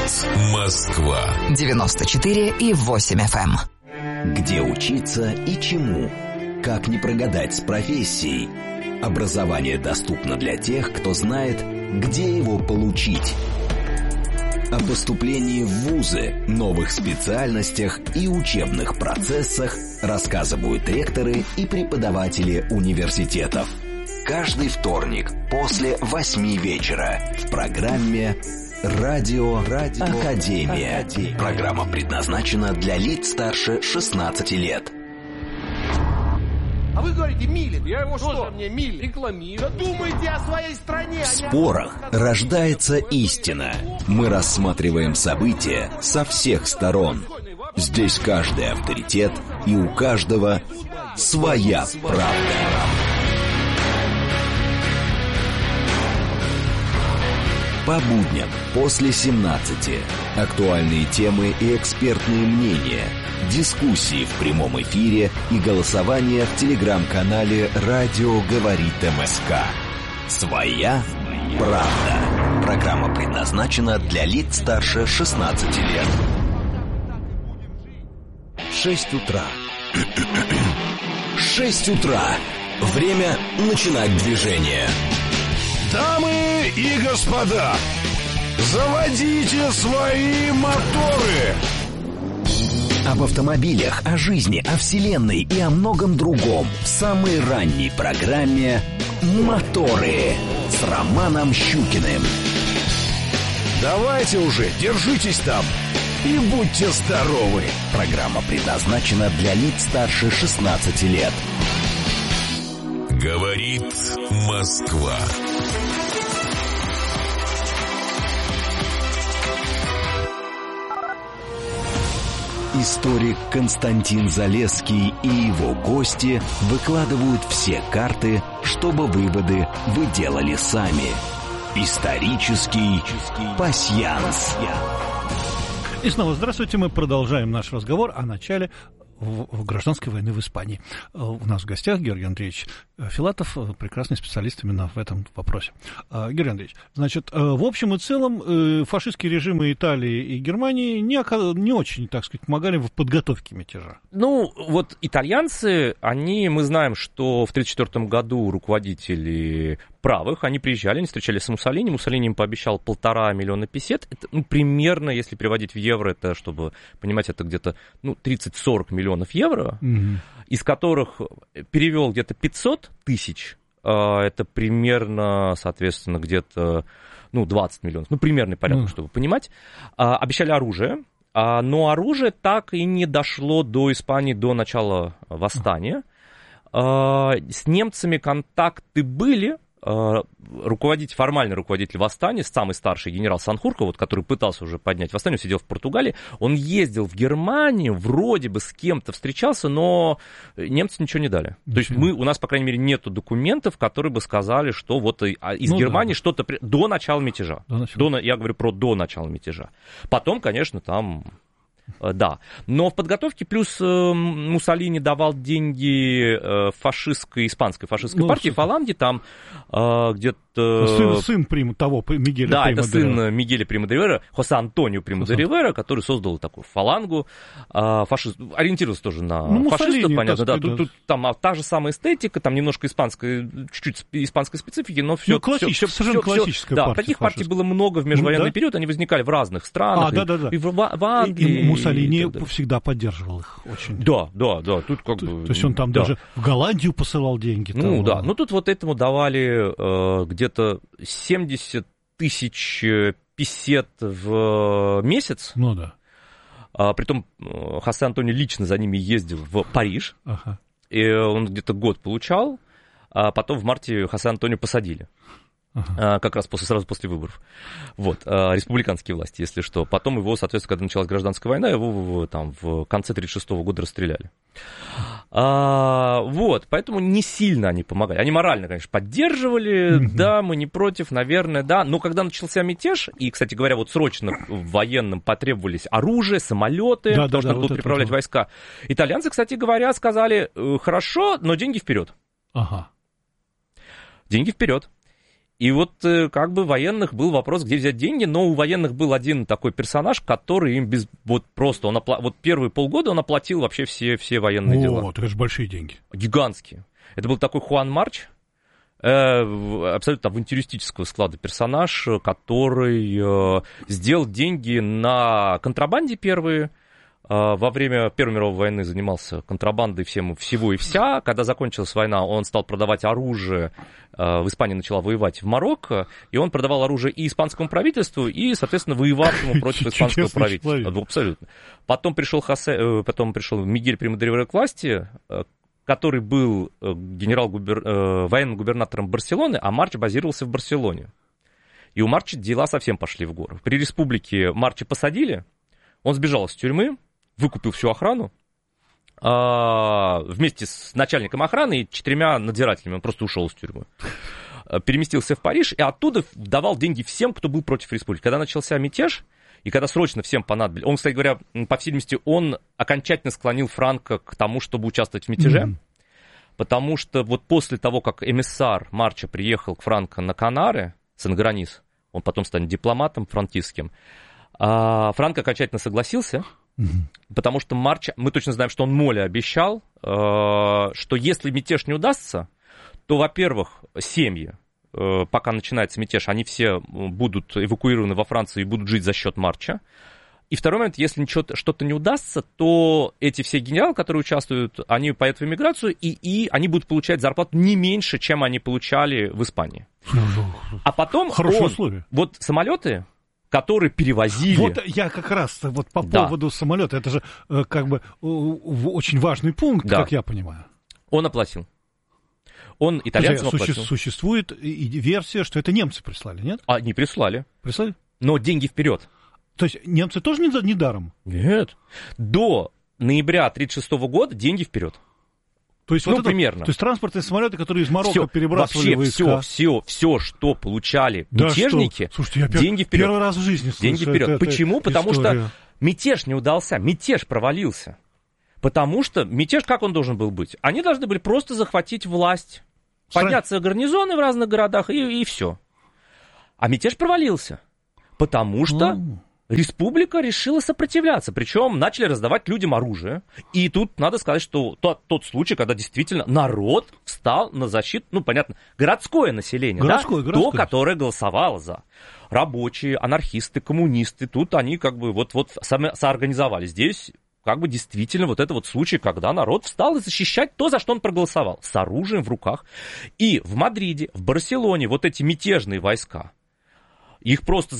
Москва 94,8 FM. Где учиться и чему? Как не прогадать с профессией? Образование доступно для тех, кто знает, где его получить. О поступлении в вузы, новых специальностях и учебных процессах рассказывают ректоры и преподаватели университетов. Каждый вторник после 8 вечера в программе «Радио Академия». Программа предназначена для лиц старше 16 лет. А вы говорите, Милин. Я его что? Мне Милин. Рекламирую. Думайте о своей стране. В спорах рождается истина. Мы рассматриваем события со всех сторон. Здесь каждый авторитет, и у каждого своя правда. По будням после 17. Актуальные темы и экспертные мнения. Дискуссии в прямом эфире и голосование в телеграм-канале «Радио говорит МСК». Своя правда. Программа предназначена для лиц старше 16 лет. 6 утра. 6 утра. Время начинать движение. Дамы и господа, заводите свои моторы! Об автомобилях, о жизни, о вселенной и о многом другом в самой ранней программе «Моторы» с Романом Щукиным. Давайте уже, держитесь там и будьте здоровы! Программа предназначена для лиц старше 16 лет. Говорит Москва. Историк Константин Залесский и его гости выкладывают все карты, чтобы выводы вы делали сами. Исторический пасьянс. И снова здравствуйте, мы продолжаем наш разговор о начале гражданской войны в Испании. У нас в гостях Георгий Андреевич Филатов, прекрасный специалист именно в этом вопросе. Георгий Андреевич, значит, в общем и целом фашистские режимы Италии и Германии не очень, так сказать, помогали в подготовке мятежа. Ну, вот итальянцы, мы знаем, что в 1934 году руководители правых, они приезжали, они встречались с Муссолини. Муссолини им пообещал 1,5 миллиона песет. Это, примерно, если переводить в евро, это, чтобы понимать, это где-то 30-40 миллионов евро, из которых перевел где-то 500 тысяч. Это примерно, соответственно, где-то 20 миллионов. Примерный порядок, чтобы понимать. Обещали оружие, но оружие так и не дошло до Испании до начала восстания. С немцами контакты были. Формальный руководитель восстания, самый старший генерал Санхурко, который пытался уже поднять восстание, сидел в Португалии, он ездил в Германию, вроде бы с кем-то встречался, но немцы ничего не дали. То есть у нас, по крайней мере, нету документов, которые бы сказали, что из Германии что-то до начала мятежа. Я говорю про до начала мятежа. Потом, конечно, там... Да, но в подготовке плюс Муссолини давал деньги испанской фашистской партии Фаланги, там где-то... Сын того Мигеля Прима де Ривера. Да, это сын Мигеля Прима де Ривера, Хосе Антонио Прима де Ривера, который создал такую фалангу, ориентировался тоже на фашистов, понятно, да, тут там та же самая эстетика, там немножко чуть-чуть испанской специфики, но все... совершенно классическая партия. Да, таких партий было много в межвоенный период, они возникали в разных странах, и в Англии. Муссолини всегда поддерживал их очень. Да. Тут как бы... То есть он там даже в Голландию посылал деньги. Да. Тут вот этому давали где-то 70 тысяч песет в месяц. Притом Хосе Антонио лично за ними ездил в Париж. И он где-то год получал. А потом в марте Хосе Антонио посадили. Как раз сразу после выборов. Республиканские власти, если что. Потом его, соответственно, когда началась гражданская война, его в конце 1936 года расстреляли. Поэтому не сильно они помогали. Они морально, конечно, поддерживали, да, мы не против, наверное, да. Но когда начался мятеж, и, кстати говоря, срочно военным потребовались оружие, самолеты, потому что надо было переправлять войска. Итальянцы, кстати говоря, сказали, хорошо, но деньги вперед. Деньги вперед. И вот как бы военных был вопрос, где взять деньги, но у военных был один такой персонаж, который им вот просто, вот первые полгода он оплатил вообще все военные дела. Вот, это же большие деньги. Гигантские. Это был такой Хуан Марч, абсолютно авантюристического склада персонаж, который сделал деньги на контрабанде первые. Во время Первой мировой войны занимался контрабандой всего и вся. Когда закончилась война, он стал продавать оружие. В Испании начала воевать в Марокко, и он продавал оружие и испанскому правительству, и, соответственно, воевавшему против испанского правительства. Абсолютно. Потом пришел Мигель Приму де Ривера к власти, который был военным губернатором Барселоны, а Марч базировался в Барселоне. И у Марча дела совсем пошли в гору. При республике Марча посадили, он сбежал из тюрьмы, выкупил всю охрану вместе с начальником охраны и 4 надзирателями. Он просто ушел из тюрьмы. Переместился в Париж и оттуда давал деньги всем, кто был против республики. Когда начался мятеж, и когда срочно всем понадобилось... Он, кстати говоря, по всей видимости, он окончательно склонил Франко к тому, чтобы участвовать в мятеже. Потому что вот после того, как эмиссар Марча приехал к Франко на Канары, Сан-Гранис, он потом станет дипломатом франкистским, Франко окончательно согласился, потому что Марч, мы точно знаем, что он Моле обещал, что если мятеж не удастся, то, во-первых, семьи, пока начинается мятеж, они все будут эвакуированы во Францию и будут жить за счет Марча. И второй момент, если что-то не удастся, то эти все генералы, которые участвуют, они поедут в эмиграцию, и они будут получать зарплату не меньше, чем они получали в Испании. А потом вот самолеты, которые перевозили... Вот я как раз вот по поводу самолета, это же как бы очень важный пункт, как я понимаю. Он оплатил. Он итальянцам оплатил. Существует версия, что это немцы прислали, нет? Не прислали. Прислали? Но деньги вперед. То есть немцы тоже не даром? Нет. До ноября 1936 года деньги вперед. То есть, вот примерно. То есть транспортные самолеты, которые из Марокко перебрасывали войска. Все, что получали мятежники, Слушайте, деньги вперед. Первый раз в жизни слышу. Деньги вперед. Почему? Потому что мятеж не удался, мятеж провалился. Потому что мятеж, как он должен был быть? Они должны были просто захватить власть, подняться гарнизоны в разных городах и все. А мятеж провалился. Потому что республика решила сопротивляться, причем начали раздавать людям оружие. И тут надо сказать, что тот случай, когда действительно народ встал на защиту, понятно, городское население, городское. То, которое голосовало за. Рабочие, анархисты, коммунисты, тут они как бы вот сами соорганизовали. Здесь как бы действительно вот это вот случай, когда народ встал и защищать то, за что он проголосовал, с оружием в руках. И в Мадриде, в Барселоне вот эти мятежные войска, их просто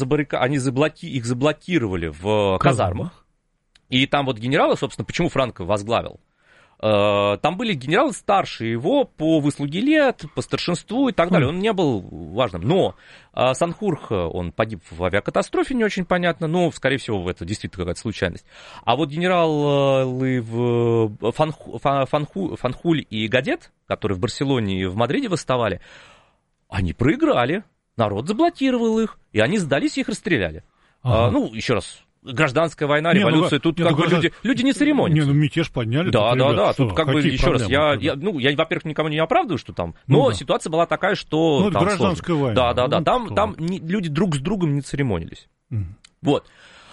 их заблокировали в казармах. И там вот генералы, собственно, почему Франко возглавил? Там были генералы старше его по выслуге лет, по старшинству и так далее. Он не был важным. Но Санхурх, он погиб в авиакатастрофе, не очень понятно. Но, скорее всего, это действительно какая-то случайность. А вот генералы Фанхуль и Гадет, которые в Барселоне и в Мадриде восставали, они проиграли. Народ заблокировал их, и они сдались, и их расстреляли. Еще раз, гражданская война, революция, тут как бы люди не церемонятся. Мятеж подняли. Да, тут как бы, еще раз, я, во-первых, никому не оправдываю, что там, но ситуация была такая, что... это гражданская война. Да, там люди друг с другом не церемонились. Вот.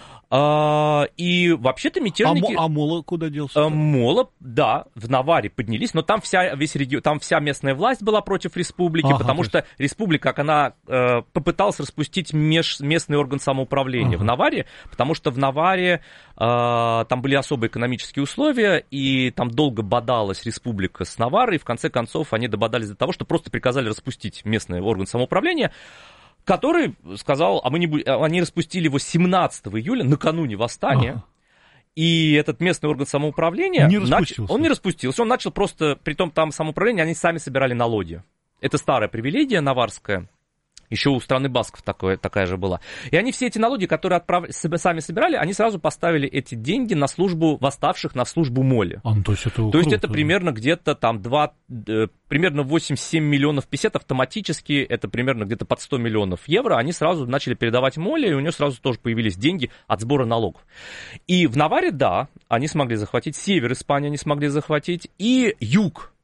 И вообще-то мятежники... А Мола куда делся? Мола, да, в Наварре поднялись, но там вся местная власть была против республики, потому что республика, как она попыталась распустить местный орган самоуправления в Наварре, потому что в Наварре там были особые экономические условия, и там долго бодалась республика с Наваррой, и в конце концов они дободались до того, что просто приказали распустить местный орган самоуправления, который сказал, они распустили его 17 июля, накануне восстания, и этот местный орган самоуправления... Он не распустился, он начал просто, притом там самоуправление, они сами собирали налоги. Это старая привилегия наварская, еще у страны басков такая же была. И они все эти налоги, которые сами собирали, они сразу поставили эти деньги на службу восставших, на службу Моле. То есть это примерно где-то там примерно 8-7 миллионов песет автоматически, это примерно где-то под 100 миллионов евро, они сразу начали передавать Моле, и у нее сразу тоже появились деньги от сбора налогов. И в Наварре, да, они смогли захватить, север Испании они смогли захватить, и юг.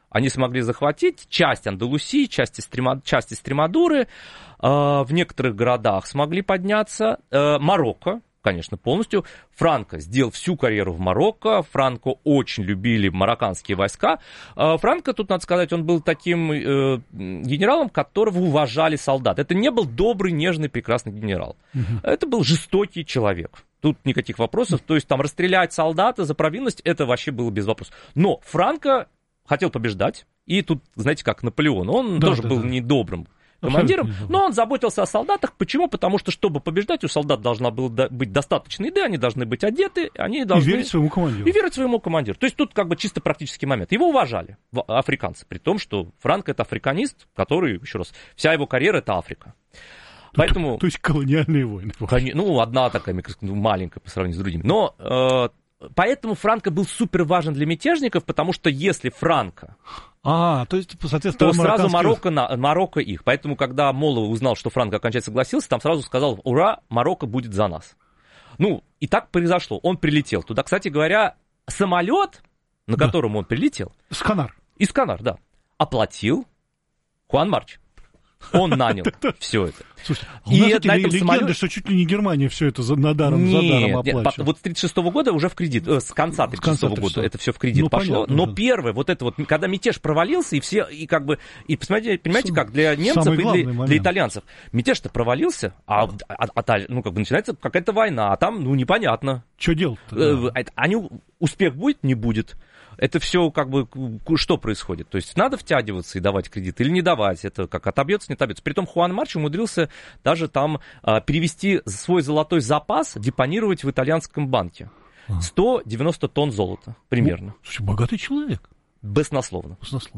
Они смогли захватить часть Андалусии, часть Эстремадуры, в некоторых городах смогли подняться. Марокко, конечно, полностью. Франко сделал всю карьеру в Марокко. Франко очень любили марокканские войска. Франко, тут надо сказать, он был таким генералом, которого уважали солдаты. Это не был добрый, нежный, прекрасный генерал. Это был жестокий человек. Тут никаких вопросов. То есть там расстрелять солдата за провинность, это вообще было без вопросов. Но Франко хотел побеждать. И тут, знаете, как Наполеон, он тоже был недобрым командиром, но он заботился о солдатах. Почему? Потому что, чтобы побеждать, у солдат должна была быть достаточно еды, они должны быть одеты, они должны... И верить своему командиру. И верить своему командиру. То есть тут как бы чисто практический момент. Его уважали африканцы, при том, что Франко это африканист, который, еще раз, вся его карьера это Африка. Поэтому... То есть колониальные войны. Ну, одна такая маленькая по сравнению с другими. Но поэтому Франко был супер важен для мятежников, потому что если Франко... то есть, соответственно, то сразу Марокко их. Поэтому, когда Моло узнал, что Франко окончательно согласился, там сразу сказал: ура, Марокко будет за нас. Ну, и так произошло. Он прилетел туда. Кстати говоря, самолет, на котором он прилетел... Исканар, да. Оплатил Хуан Марч. Он нанял все это. Слушай, у нас эти легенды, что чуть ли не Германия все это за даром оплачивает. Вот с 1936 года уже в кредит, с конца 1936 года это все в кредит пошло. Понятно, но первое, вот это вот, когда мятеж провалился, и посмотрите, понимаете, как для немцев и для итальянцев. Мятеж-то провалился, начинается какая-то война, а там, непонятно. Что делать-то? Успех будет, не будет. Это все что происходит? То есть надо втягиваться и давать кредит или не давать? Это как отобьется, не отобьется. Притом Хуан Марч умудрился даже там перевести свой золотой запас, депонировать в итальянском банке. 190 тонн золота примерно. Слушай, богатый человек. Баснословно.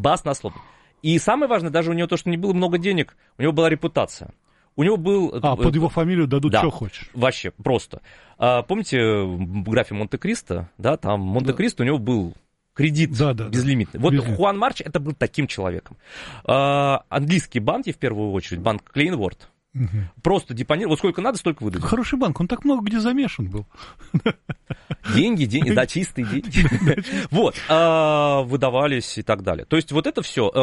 И самое важное, даже у него то, что не было много денег, у него была репутация. У него был... под его фамилию дадут, что хочешь. Вообще, просто. Помните в графе Монте-Кристо? Да, там Монте-Кристо у него был... Кредит безлимитный. Вот Хуан Марч это был таким человеком. Английские банки, в первую очередь, банк Клейнворд, просто депонировал. Вот сколько надо, столько выдадут. Хороший банк, он так много где замешан был. Деньги, да, чистые деньги. Вот, выдавались и так далее. То есть вот это все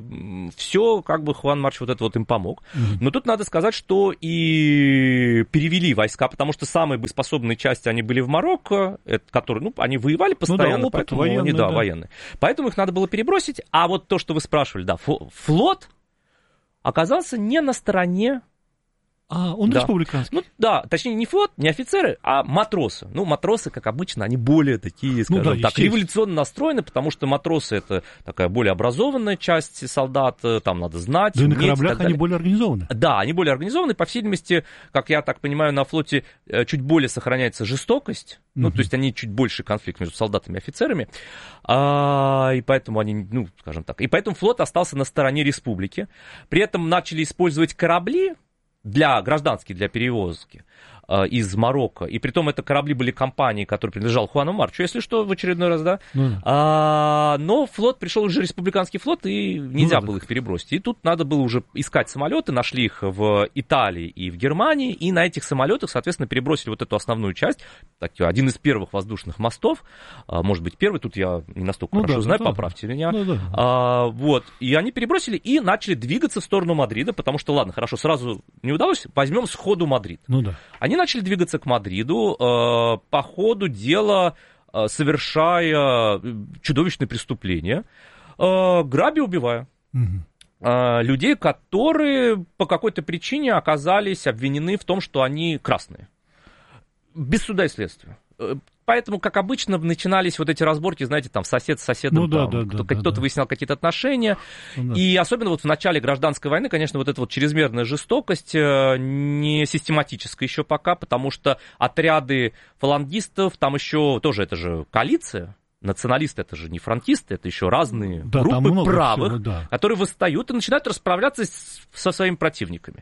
Хуан Марч вот это вот им помог. Но тут надо сказать, что и перевели войска, потому что самые боеспособные части, они были в Марокко, которые, они воевали постоянно, поэтому они, военные. Поэтому их надо было перебросить. А вот то, что вы спрашивали, флот оказался не на стороне. Он республиканский. Точнее, не флот, не офицеры, а матросы. Матросы, как обычно, они более такие, скажем так, революционно настроены, потому что матросы это такая более образованная часть солдат, там надо знать. Да и на кораблях они более организованы. Да, они более организованы, по всей видимости, как я так понимаю, на флоте чуть более сохраняется жестокость, то есть они чуть больше конфликт между солдатами и офицерами, и поэтому они, скажем так, и поэтому флот остался на стороне республики. При этом начали использовать корабли для перевозки из Марокко. И притом это корабли были компании, которые принадлежал Хуану Марчу, если что, в очередной раз, да. Но флот, пришел уже республиканский флот, и нельзя было их перебросить. И тут надо было уже искать самолеты, нашли их в Италии и в Германии, и на этих самолетах, соответственно, перебросили вот эту основную часть, один из первых воздушных мостов, может быть, первый, тут я не настолько хорошо знаю, поправьте меня. Вот, и они перебросили и начали двигаться в сторону Мадрида, потому что, ладно, хорошо, сразу не удалось, возьмем сходу Мадрид. Они начали двигаться к Мадриду, по ходу дела совершая чудовищные преступления, грабя, убивая. Людей, которые по какой-то причине оказались обвинены в том, что они красные. Без суда и следствия. Поэтому, как обычно, начинались вот эти разборки, знаете, там сосед с соседом, кто-то выяснял какие-то отношения. И особенно вот в начале гражданской войны, конечно, вот эта вот чрезмерная жестокость не систематическая еще пока, потому что отряды фалангистов, там еще тоже это же коалиция. Националисты это же не франкисты, это еще разные группы правых, которые восстают и начинают расправляться со своими противниками.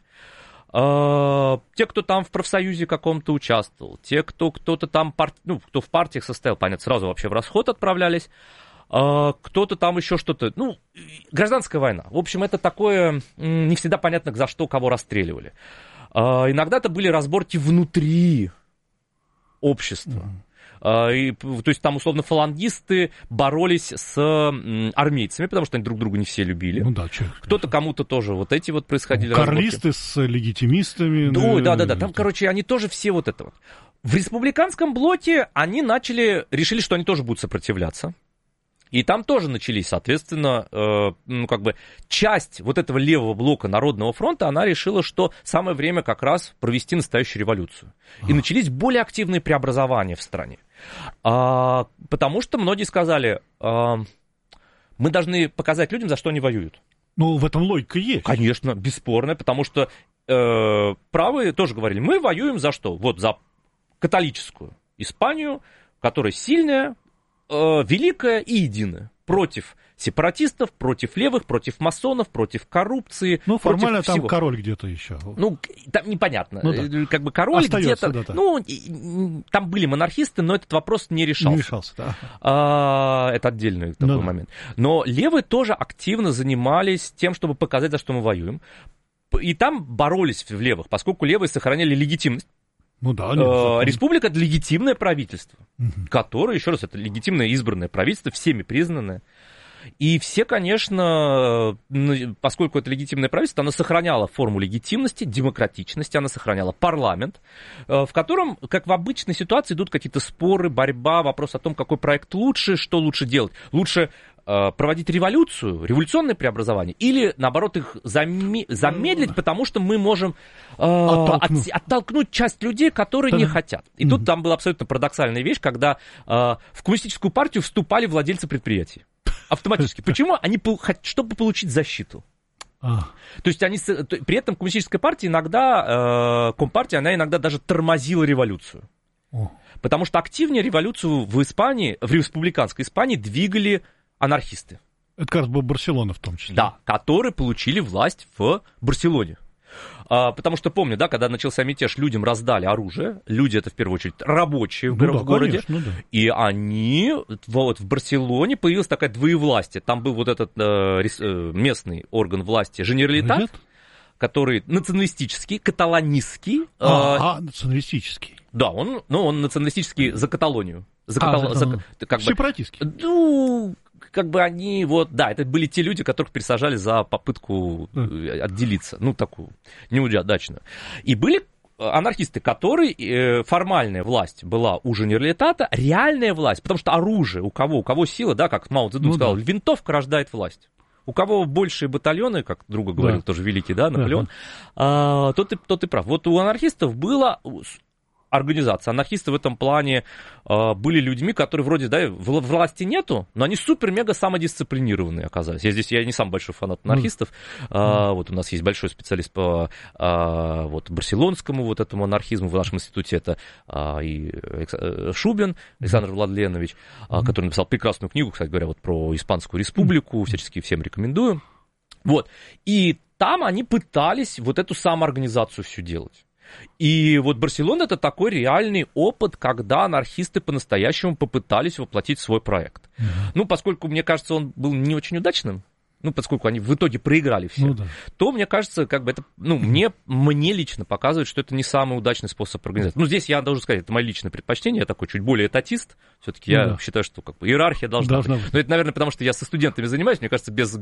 Те, кто там в профсоюзе каком-то участвовал, те, кто-то там, кто в партиях состоял, понятно, сразу вообще в расход отправлялись, кто-то там еще что-то, гражданская война. В общем, это такое, не всегда понятно, за что кого расстреливали. Иногда это были разборки внутри общества. То есть там, условно, фалангисты боролись с армейцами, потому что они друг друга не все любили. Ну да, кто-то кому-то тоже вот эти вот происходили карлисты разборки. с легитимистами. Да. Там, короче, они тоже все вот это вот. В республиканском блоке они решили, что они тоже будут сопротивляться. И там тоже начались, соответственно, часть вот этого левого блока Народного фронта, она решила, что самое время как раз провести настоящую революцию. И начались более активные преобразования в стране. Потому что многие сказали, мы должны показать людям, за что они воюют. Ну, в этом логика есть. Конечно, бесспорно, потому что правые тоже говорили, мы воюем за что? Вот за католическую Испанию, которая сильная, великая и единая. Против сепаратистов, против левых, против масонов, против коррупции. Ну, формально там всего. король где-то еще. Ну, там непонятно. Ну, да. Как бы король остается, где-то... Да. Ну, там были монархисты, но этот вопрос не решался. Не решался, да. Это отдельный такой момент. Но левые тоже активно занимались тем, чтобы показать, за что мы воюем. И там боролись в левых, поскольку левые сохраняли легитимность. Ну да, республика — это легитимное правительство, которое, еще раз, это легитимное избранное правительство, всеми признанное. И все, конечно, поскольку это легитимное правительство, оно сохраняло форму легитимности, демократичности, оно сохраняло парламент, в котором, как в обычной ситуации, идут какие-то споры, борьба, вопрос о том, какой проект лучше, что лучше делать. Лучше проводить революцию, революционное преобразование, или, наоборот, их замедлить, потому что мы можем оттолкнуть часть людей, которые не хотят. И тут там была абсолютно парадоксальная вещь, когда в коммунистическую партию вступали владельцы предприятий. Автоматически. Почему? Чтобы получить защиту. То есть при этом коммунистическая партия иногда, Компартия, она иногда даже тормозила революцию. Потому что активнее революцию в Испании, в республиканской Испании двигали анархисты. Это как раз был Барселона в том числе. Да, которые получили власть в Барселоне. Потому что, помню, да, когда начался мятеж, людям раздали оружие. Люди — это, в первую очередь, рабочие в городе. Конечно, да. И они, вот в Барселоне появилась такая двоевластие. Там был вот этот местный орган власти Женералитат, который националистический, каталонистский. Националистический. Да, он националистический за Каталонию. Сепаратистский. Ну, как бы они, это были те люди, которых пересажали за попытку отделиться, такую неудачную. И были анархисты, которые формальная власть была у Женералитата, реальная власть, потому что оружие, у кого сила, да, как Мао Цзэдун сказал, винтовка рождает власть. У кого большие батальоны, как друга говорил тоже великий, да, Наполеон, тот и прав. Вот у анархистов была организация. Анархисты в этом плане были людьми, которые вроде, да, власти нету, но они супер-мега самодисциплинированные оказались. Я не сам большой фанат анархистов. Вот у нас есть большой специалист по барселонскому этому анархизму в нашем институте. Это и Шубин, Александр Владленович, который написал прекрасную книгу, кстати говоря, про Испанскую республику. Всячески всем рекомендую. И там они пытались эту самоорганизацию всю делать. И Барселона — это такой реальный опыт, когда анархисты по-настоящему попытались воплотить свой проект. Поскольку, мне кажется, он был не очень удачным, поскольку они в итоге проиграли все, то, мне кажется, это, мне лично показывает, что это не самый удачный способ организации. Здесь я должен сказать, это мое личное предпочтение, я такой чуть более этатист, все-таки я считаю, что иерархия должна быть. Но это, наверное, потому что я со студентами занимаюсь, мне кажется, без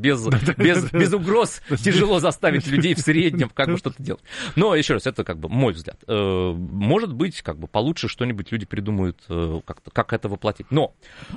угроз тяжело заставить людей в среднем что-то делать. Но, еще раз, это мой взгляд. Может быть, получше что-нибудь люди придумают, как это воплотить. Но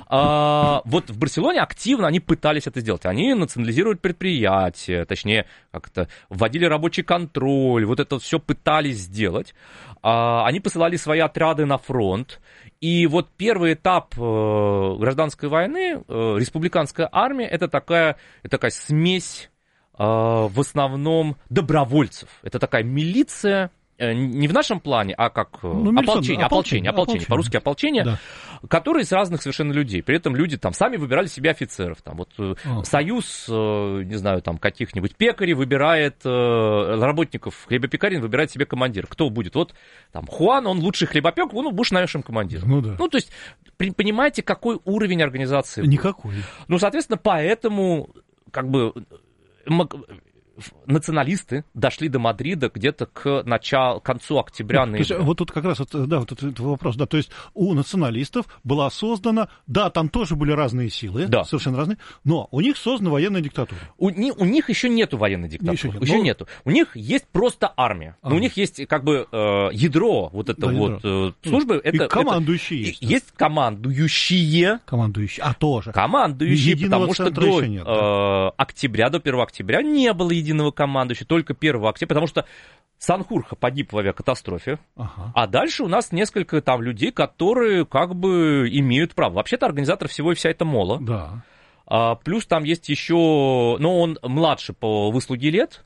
в Барселоне активно они пытались это сделать. Они национализировали предприятия, точнее, вводили рабочий контроль, это все пытались сделать. Они посылали свои отряды на фронт. И первый этап гражданской войны, республиканская армия, это такая смесь в основном добровольцев. Это такая милиция, не в нашем плане, а как ополчение, по-русски ополчение, которые из разных совершенно людей. При этом люди сами выбирали себе офицеров. Союз, не знаю, каких-нибудь пекарей выбирает, работников хлебопекарен выбирает себе командир. Кто будет? Хуан, он лучший хлебопек, будешь нашим командиром. То есть, понимаете, какой уровень организации? Никакой. Соответственно, поэтому, националисты дошли до Мадрида где-то к концу октября-ноября. То есть вот тут как раз вот этот вопрос, да, то есть у националистов была создана, да, там тоже были разные силы, да, совершенно разные, но у них создана военная диктатура. У них еще нету военной диктатуры, еще нету. У них есть просто армия, но у них есть как бы ядро вот это вот службы. И командующие есть. Есть командующие. Тоже. Командующие, потому что до октября, до 1 октября не было единого командующего, только 1 октября, потому что Санхурха погиб в авиакатастрофе, а дальше у нас несколько там людей, которые как бы имеют право. Вообще-то организатор всего и вся эта мола. Да. Плюс там есть еще, но он младше по выслуге лет.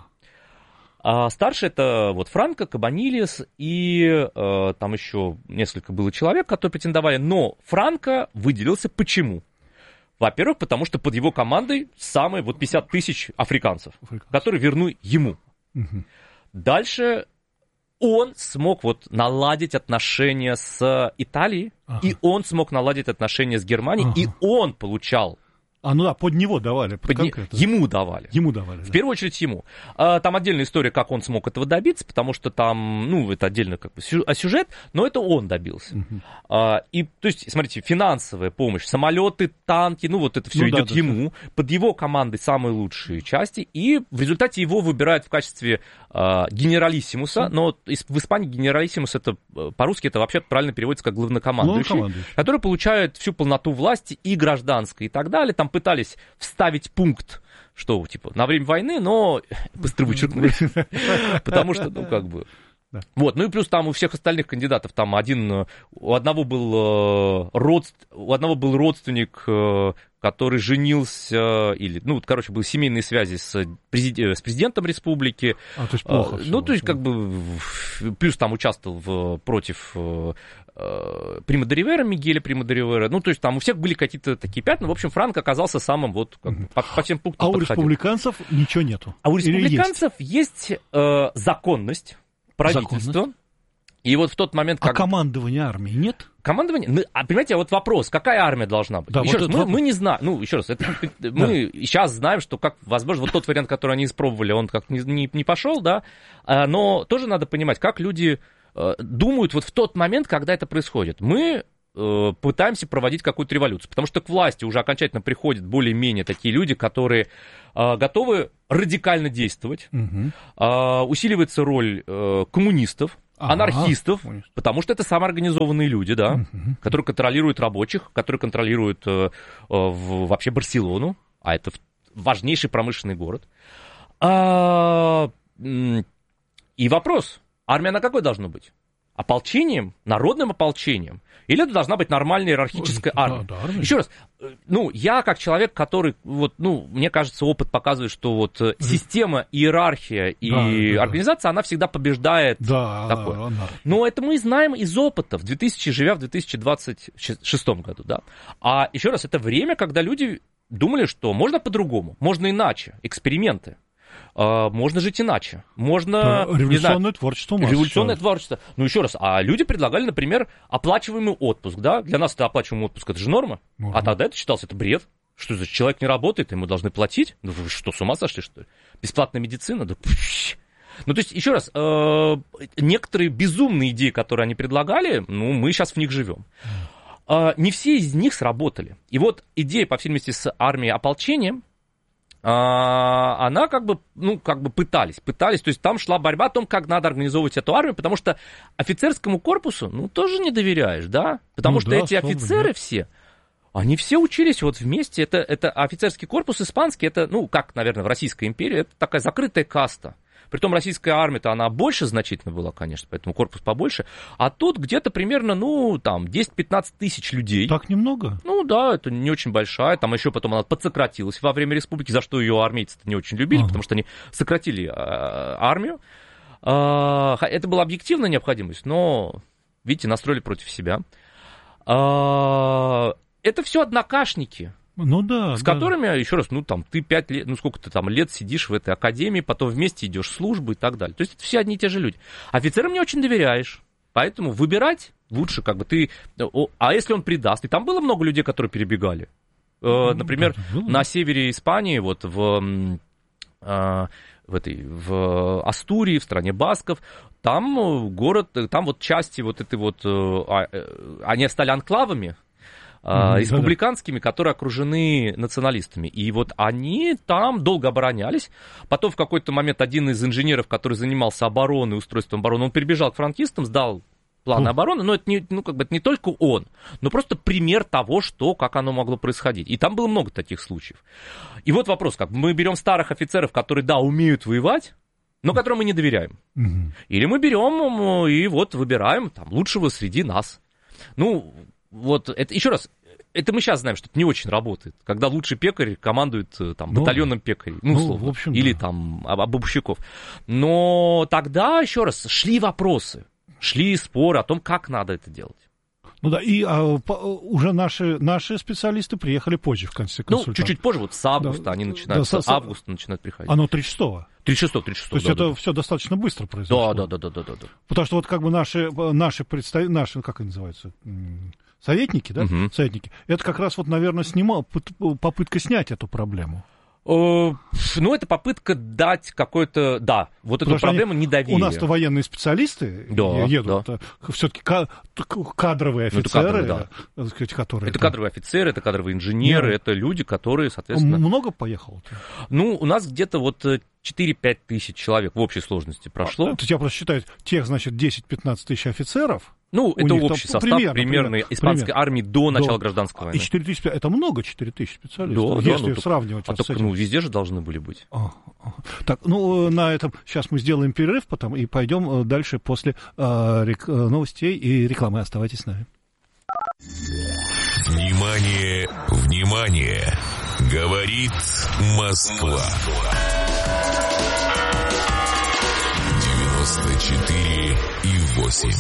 А старше это вот Франко, Кабанилес и там еще несколько было человек, которые претендовали. Но Франко выделился почему? Во-первых, потому что под его командой самые вот 50 тысяч африканцев, которые верну ему. Дальше он смог вот наладить отношения с Италией, и он смог наладить отношения с Германией, и он получал. Ну да, под него давали. Ему давали. В первую очередь ему. Там отдельная история, как он смог этого добиться, потому что там, ну, это отдельно как бы сюжет, но это он добился. И, то есть, смотрите, финансовая помощь, самолеты, танки, ну, вот это все идет ему. Под его командой самые лучшие части, и в результате его выбирают в качестве генералиссимуса, но в Испании генералиссимус, это по-русски это вообще правильно переводится как главнокомандующий, который получает всю полноту власти и гражданской и так далее. Там пытались вставить пункт, что, типа, на время войны, но быстро вычеркнули, потому что, ну, как бы... Вот, ну и плюс там у всех остальных кандидатов, там у одного был родственник, который женился, или, ну, короче, были семейные связи с президентом республики. То есть плохо. Ну, то есть, как бы, плюс там участвовал против Прима де Ривера, Мигеля Прима де Ривера. Ну, то есть, там у всех были какие-то такие пятна. В общем, Франко оказался самым вот как бы, по всем пунктам подходил. У республиканцев ничего нету? А у республиканцев есть законность правительства. И вот в тот момент, как... А командования армии нет? Командование... понимаете, вот вопрос, какая армия должна быть? Да, еще вот раз, мы не знаем. Ну, еще раз, мы сейчас знаем, что, как, возможно, вот тот вариант, который они испробовали, он как не пошел, да, но тоже надо понимать, как люди думают вот в тот момент, когда это происходит. Мы пытаемся проводить какую-то революцию, потому что к власти уже окончательно приходят более-менее такие люди, которые готовы радикально действовать. Усиливается роль коммунистов, анархистов, потому что это самоорганизованные люди, да, которые контролируют рабочих, которые контролируют вообще Барселону, а это важнейший промышленный город. И вопрос, армия на какой должна быть? Ополчением, народным ополчением? Или это должна быть нормальная иерархическая армия? Еще раз, ну, я как человек, который, вот, ну, мне кажется, опыт показывает, что вот система, иерархия и организация, она всегда побеждает такое. Но это мы знаем из опыта, живя в 2026 году, да. А еще раз, это время, когда люди думали, что можно по-другому, можно иначе, эксперименты. Можно жить иначе. Можно... Революционное творчество. Революционное творчество. Ну, еще раз, а люди предлагали, например, оплачиваемый отпуск, да? Для нас это оплачиваемый отпуск, это же норма. А тогда это считалось, это бред. Что за человек не работает, ему должны платить? Ну, вы что, с ума сошли, что ли? Бесплатная медицина? Да... Ну, то есть, еще раз, некоторые безумные идеи, которые они предлагали, ну, мы сейчас в них живем. Не все из них сработали. И вот идея, по всей видимости, с армией ополчением, она как бы пытались, то есть там шла борьба о том, как надо организовывать эту армию, потому что офицерскому корпусу, ну, тоже не доверяешь, да, потому что эти офицеры все, они все учились вот вместе, это офицерский корпус испанский, это, ну, как, наверное, в Российской империи, это такая закрытая каста. Притом российская армия-то, она больше значительно была, конечно, поэтому корпус побольше. А тут где-то примерно, ну, там, 10-15 тысяч людей. Так немного? Ну, да, это не очень большая. Там еще потом она подсократилась во время республики, за что ее армейцы-то не очень любили, потому что они сократили армию. Это была объективная необходимость, но, видите, настроили против себя. Это все однокашники. Ну да. С которыми, еще раз, ну там, ты 5 лет, ну сколько ты там лет сидишь в этой академии, потом вместе идешь в службу и так далее. То есть это все одни и те же люди. Офицерам не очень доверяешь, поэтому выбирать лучше как бы ты... А если он предаст? И там было много людей, которые перебегали. Например, на севере Испании, вот в в Астурии, в стране басков, там город, там вот части вот этой вот, они стали анклавами, республиканскими, которые окружены националистами. И вот они там долго оборонялись. Потом в какой-то момент один из инженеров, который занимался обороной, устройством обороны, он перебежал к франкистам, сдал планы обороны, но это не только он, но просто пример того, как оно могло происходить. И там было много таких случаев. И вот вопрос, мы берем старых офицеров, которые, да, умеют воевать, но которым мы не доверяем. Или мы берем и вот выбираем там лучшего среди нас. Ну, вот, это, еще раз, это мы сейчас знаем, что это не очень работает, когда лучший пекарь командует там, батальоном пекарей, условно, в общем, или там обувщиков. Но тогда, еще раз, шли вопросы, шли споры о том, как надо это делать. Ну да, и уже наши специалисты приехали позже в качестве консультантов. Ну, чуть-чуть позже, вот с августа они начинают, с августа начинают приходить. Оно 36-го? 36-го. То есть это все достаточно быстро произошло. Да. Потому что вот как бы наши представители, как они называются, советники, да? Советники, это как раз вот, наверное, попытка снять эту проблему. Ну, это попытка дать какой-то, да, вот эту проблему недоверия. У нас-то военные специалисты едут, все-таки кадровые офицеры, которые... Это кадровые офицеры, это кадровые инженеры, это люди, которые, соответственно... Много поехало-то? Ну, у нас где-то вот 4-5 тысяч человек в общей сложности прошло. То есть я просто считаю, тех, значит, 10-15 тысяч офицеров... Ну, это общий состав примерно испанской армии до начала гражданской войны. И 4 тысячи, это много 4 тысячи специалистов, если сравнивать с этим. Ну, везде же должны были быть. Так, ну, на этом сейчас мы сделаем перерыв потом и пойдем дальше после новостей и рекламы. Оставайтесь с нами. Внимание, внимание! Говорит Москва. 94,8.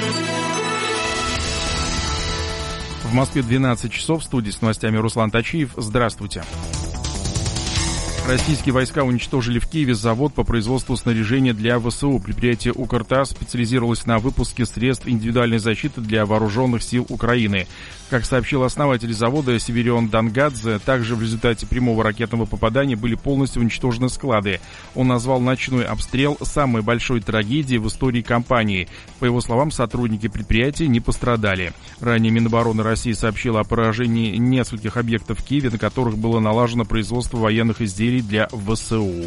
В Москве 12 часов. В студии с новостями Руслан Тачиев. Здравствуйте. Российские войска уничтожили в Киеве завод по производству снаряжения для ВСУ. Предприятие «Укртас» специализировалось на выпуске средств индивидуальной защиты для вооруженных сил Украины. Как сообщил основатель завода Северион Дангадзе, также в результате прямого ракетного попадания были полностью уничтожены склады. Он назвал ночной обстрел самой большой трагедией в истории компании. По его словам, сотрудники предприятия не пострадали. Ранее Минобороны России сообщила о поражении нескольких объектов в Киеве, на которых было налажено производство военных изделий для ВСУ.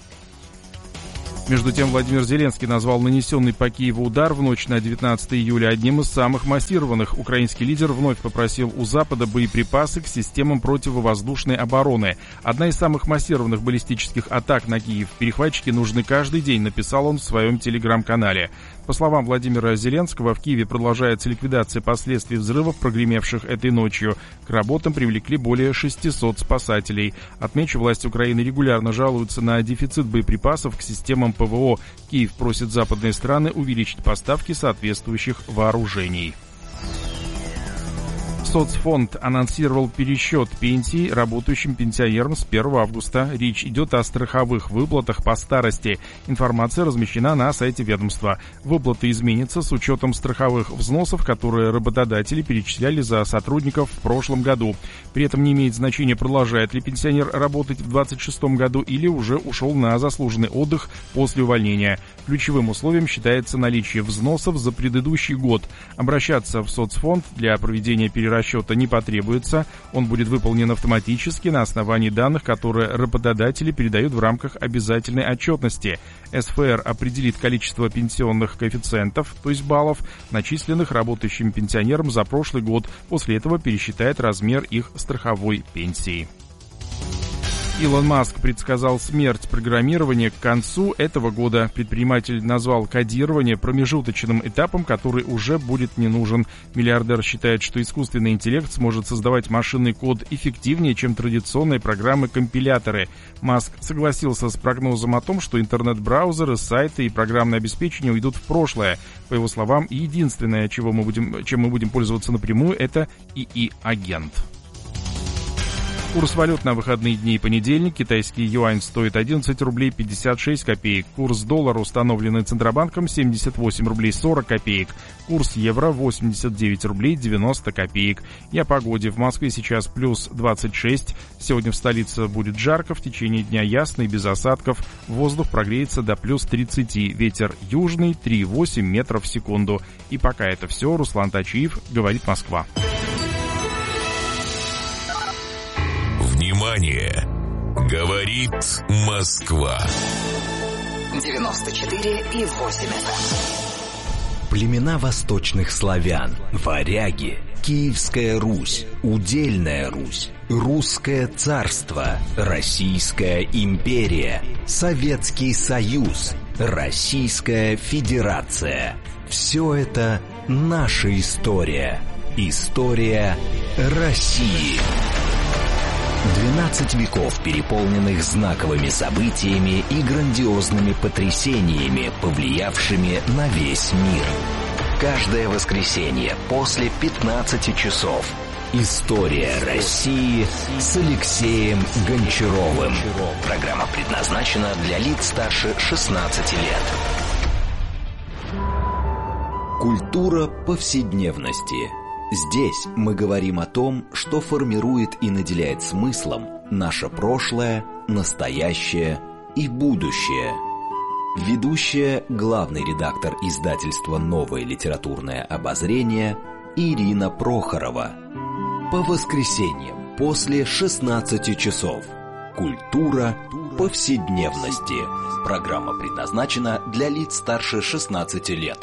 Между тем, Владимир Зеленский назвал нанесенный по Киеву удар в ночь на 19 июля одним из самых массированных. Украинский лидер вновь попросил у Запада боеприпасы к системам противовоздушной обороны. Одна из самых массированных баллистических атак на Киев. Перехватчики нужны каждый день, написал он в своем телеграм-канале. По словам Владимира Зеленского, в Киеве продолжается ликвидация последствий взрывов, прогремевших этой ночью. К работам привлекли более 600 спасателей. Отмечу, власти Украины регулярно жалуются на дефицит боеприпасов к системам ПВО. Киев просит западные страны увеличить поставки соответствующих вооружений. Соцфонд анонсировал пересчет пенсий работающим пенсионерам с 1 августа. Речь идет о страховых выплатах по старости. Информация размещена на сайте ведомства. Выплаты изменятся с учетом страховых взносов, которые работодатели перечисляли за сотрудников в прошлом году. При этом не имеет значения, продолжает ли пенсионер работать в 2026 году или уже ушел на заслуженный отдых после увольнения. Ключевым условием считается наличие взносов за предыдущий год. Обращаться в соцфонд для проведения перерасчета не потребуется. Он будет выполнен автоматически на основании данных, которые работодатели передают в рамках обязательной отчетности. СФР определит количество пенсионных коэффициентов, то есть баллов, начисленных работающим пенсионерам за прошлый год. После этого пересчитает размер их страховой пенсии. Илон Маск предсказал смерть программирования к концу этого года. Предприниматель назвал кодирование промежуточным этапом, который уже будет не нужен. Миллиардер считает, что искусственный интеллект сможет создавать машинный код эффективнее, чем традиционные программы-компиляторы. Маск согласился с прогнозом о том, что интернет-браузеры, сайты и программное обеспечение уйдут в прошлое. По его словам, единственное, чем мы будем пользоваться напрямую, это ИИ-агент. Курс валют на выходные дни и понедельник. Китайский юань стоит 11 рублей 56 копеек. Курс доллара, установленный Центробанком, 78 рублей 40 копеек. Курс евро 89 рублей 90 копеек. И о погоде. В Москве сейчас плюс 26. Сегодня в столице будет жарко. В течение дня ясно и без осадков. Воздух прогреется до плюс 30. Ветер южный 3,8 метров в секунду. И пока это все. Руслан Тачиев, говорит Москва. Внимание! Говорит Москва. 94,8 FM. Племена восточных славян, варяги, Киевская Русь, Удельная Русь, Русское царство, Российская империя, Советский Союз, Российская Федерация. Все это наша история. История России. 12 веков, переполненных знаковыми событиями и грандиозными потрясениями, повлиявшими на весь мир. Каждое воскресенье после 15 часов. История России с Алексеем Гончаровым. Программа предназначена для лиц старше 16 лет. Культура повседневности. Здесь мы говорим о том, что формирует и наделяет смыслом наше прошлое, настоящее и будущее. Ведущая, главный редактор издательства «Новое литературное обозрение» Ирина Прохорова. По воскресеньям после 16 часов. Культура повседневности. Программа предназначена для лиц старше 16 лет.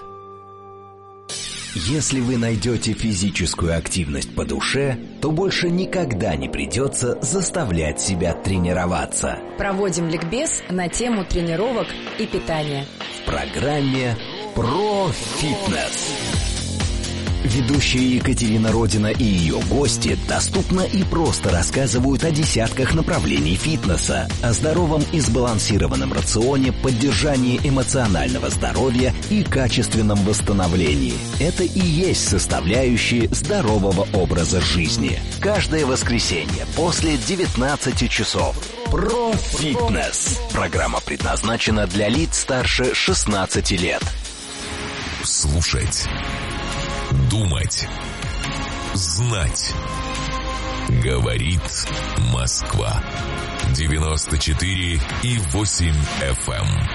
Если вы найдете физическую активность по душе, то больше никогда не придется заставлять себя тренироваться. Проводим ликбез на тему тренировок и питания. В программе «Про фитнес». Ведущие Екатерина Родина и ее гости доступно и просто рассказывают о десятках направлений фитнеса, о здоровом и сбалансированном рационе, поддержании эмоционального здоровья и качественном восстановлении. Это и есть составляющие здорового образа жизни. Каждое воскресенье после 19 часов. Про фитнес. Программа предназначена для лиц старше 16 лет. Слушать. Думать. Знать. Говорит Москва. 94,8 FM.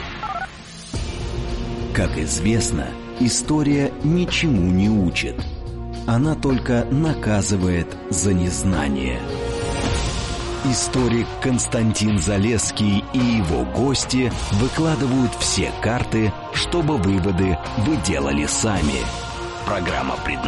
Как известно, история ничему не учит. Она только наказывает за незнание. Историк Константин Залесский и его гости выкладывают все карты, чтобы выводы вы делали сами. Программа предназначена